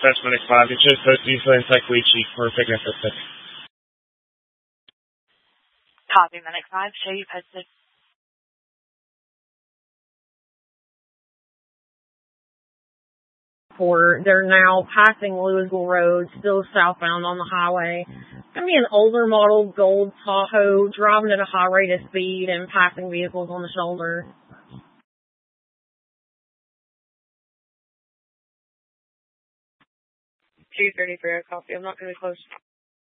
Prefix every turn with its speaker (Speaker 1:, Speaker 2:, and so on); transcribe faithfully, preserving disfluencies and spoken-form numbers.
Speaker 1: Dispatch Medic five, get your post diesel and Taikuichi for picking up assistance.
Speaker 2: Copy, Medic five, show you posted.
Speaker 3: They're now passing Louisville Road, still southbound on the highway. It's going to be an older model gold Tahoe, driving at a high rate of speed and passing vehicles on the shoulder.
Speaker 2: two thirty-three, copy. I'm not going to be close.